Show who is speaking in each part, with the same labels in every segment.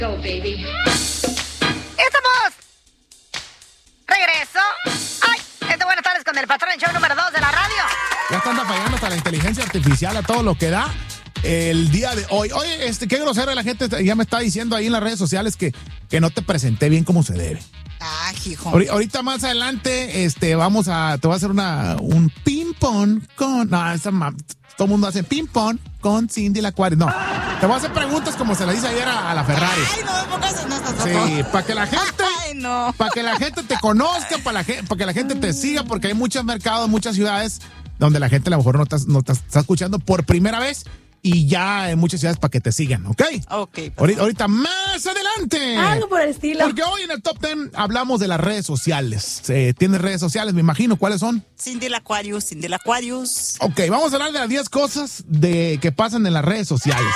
Speaker 1: Go, baby.
Speaker 2: ¡Estamos! ¡Regreso! ¡Ay! Buenas tardes con el patrón, show número 2 de la radio.
Speaker 3: Ya están fallando hasta la inteligencia artificial a todo lo que da el día de hoy. Oye, qué grosera la gente ya me está diciendo ahí en las redes sociales que no te presenté bien como se debe.
Speaker 4: Ah, hijo.
Speaker 3: Ahorita más adelante, te voy a hacer un ping-pong con... No, todo el mundo hace ping-pong con Cindy la Aquarius. No, te voy a hacer preguntas como se le dice ayer a la Ferrari.
Speaker 4: Ay, no, porque no estás
Speaker 3: Sí, para que la gente...
Speaker 4: Ay, no.
Speaker 3: Para que la gente te conozca, para que la gente te siga, porque hay muchos mercados, muchas ciudades donde la gente a lo mejor no te está escuchando por primera vez y ya en muchas ciudades para que te sigan, ¿ok?
Speaker 4: Ok.
Speaker 3: Ahorita más adelante.
Speaker 1: Algo por el estilo.
Speaker 3: Porque hoy en el Top 10 hablamos de las redes sociales. Tienes redes sociales, me imagino. ¿Cuáles son?
Speaker 4: Cindy la Aquarius, Cindy la Aquarius.
Speaker 3: Ok, vamos a hablar de las 10 cosas que pasan en las redes sociales.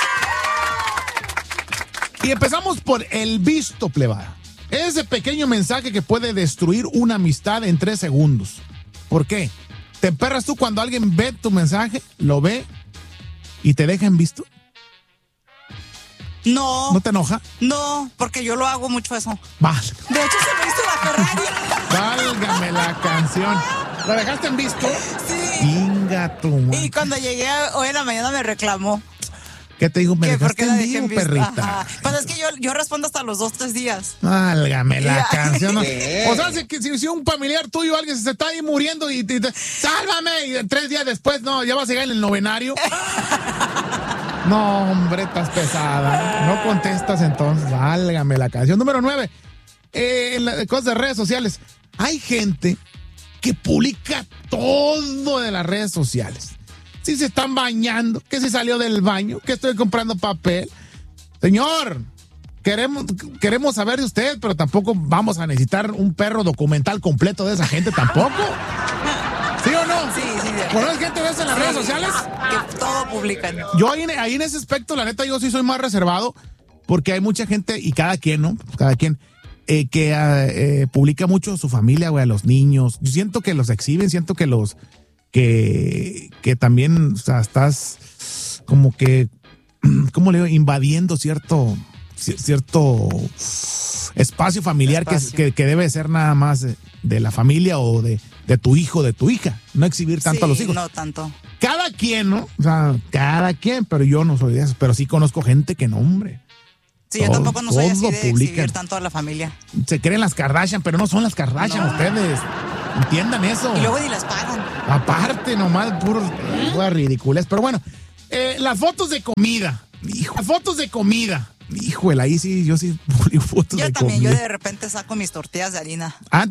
Speaker 3: Y empezamos por el visto, plebada. Ese pequeño mensaje que puede destruir una amistad en 3 segundos. ¿Por qué? ¿Te emperras tú cuando alguien ve tu mensaje, lo ve y te deja en visto?
Speaker 4: No.
Speaker 3: ¿No te enoja?
Speaker 4: No, porque yo lo hago mucho eso.
Speaker 3: Vale.
Speaker 4: De hecho, se me hizo la Ferrari.
Speaker 3: Válgame la canción. ¿Lo dejaste en visto?
Speaker 4: Sí.
Speaker 3: Venga tu madre.
Speaker 4: Y cuando llegué hoy en la mañana me reclamó.
Speaker 3: ¿Qué te dijo? ¿Me
Speaker 4: Que por
Speaker 3: dejaste
Speaker 4: qué la
Speaker 3: en
Speaker 4: dejé en
Speaker 3: vivo,
Speaker 4: visto.
Speaker 3: perrita?
Speaker 4: Ajá. Pues es que yo respondo hasta los 2-3 días.
Speaker 3: Válgame la
Speaker 4: Ya.
Speaker 3: canción. ¿No? O sea, si un familiar tuyo, alguien se está ahí muriendo y te ¡sálvame! Y 3 días después, no, ya vas a llegar en el novenario. No, hombre, estás pesada. No contestas entonces. Válgame la canción. Número 9. En las cosas de redes sociales. Hay gente que publica todo de las redes sociales. Si se están bañando, que si salió del baño, que estoy comprando papel. Señor, queremos saber de usted, pero tampoco vamos a necesitar un perro documental completo de esa gente tampoco. ¿Sí o no?
Speaker 4: Sí.
Speaker 3: ¿Conoces gente de eso en las redes sociales?
Speaker 4: Que todo publican.
Speaker 3: Yo ahí en ese aspecto, la neta, yo sí soy más reservado, porque hay mucha gente, y cada quien, ¿no? Cada quien, que publica mucho a su familia, güey, a los niños. Yo siento que los exhiben, siento que que también, o sea, estás como que, ¿cómo le digo? Invadiendo cierto espacio familiar. Que debe ser nada más de la familia o de tu hijo, de tu hija. No exhibir tanto a los hijos.
Speaker 4: No tanto.
Speaker 3: Cada quien, ¿no? O sea, cada quien, pero yo no soy de eso. Pero sí conozco gente que no, hombre.
Speaker 4: Sí, yo tampoco no soy así de
Speaker 3: publican.
Speaker 4: exhibir tanto a la familia.
Speaker 3: Se creen las Kardashian, pero no son las Kardashian ustedes. Entiendan eso.
Speaker 4: Y luego ni las pagan.
Speaker 3: Aparte, nomás, pura ridiculez. Pero bueno, las fotos de comida. Fotos de comida. Híjole, ahí sí, yo sí publico fotos
Speaker 4: Yo
Speaker 3: de
Speaker 4: también,
Speaker 3: comida.
Speaker 4: yo de repente saco mis tortillas de harina.
Speaker 3: Ah,